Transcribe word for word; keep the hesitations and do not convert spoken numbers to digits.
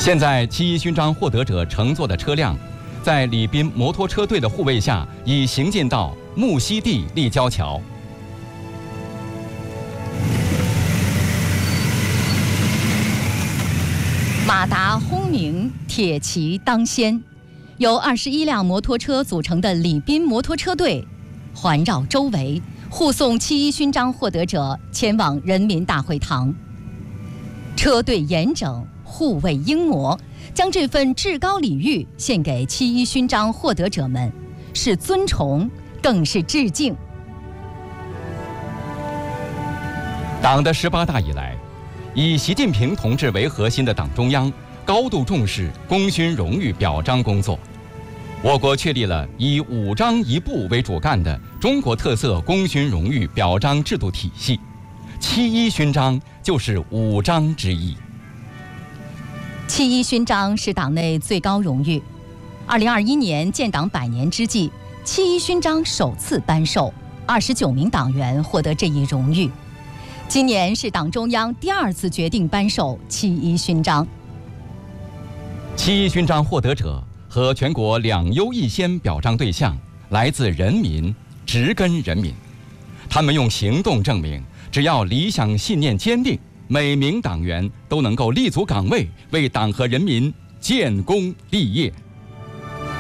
现在七一勋章获得者乘坐的车辆，在礼宾摩托车队的护卫下，已行进到木樨地立交桥。 马达轰鸣，铁骑当先，由二十一辆摩托车组成的礼宾摩托车队，环绕周围，护送七一勋章获得者前往人民大会堂。车队严整，护卫英模，将这份至高礼遇献给七一勋章获得者们，是尊崇，更是致敬。 党的十八大以来，以习近平同志为核心的党中央高度重视功勋荣誉表彰工作。我国确立了以五章一部为主干的中国特色功勋荣誉表彰制度体系，七一勋章就是五章之一。 七一勋章是党内最高荣誉。二零二一年建党百年之际，七一勋章首次颁授，二十九名党员获得这一荣誉。今年是党中央第二次决定颁授七一勋章。 七一勋章获得者和全国两优一先表彰对象来自人民，植根人民。他们用行动证明，只要理想信念坚定，每名党员都能够立足岗位，为党和人民建功立业。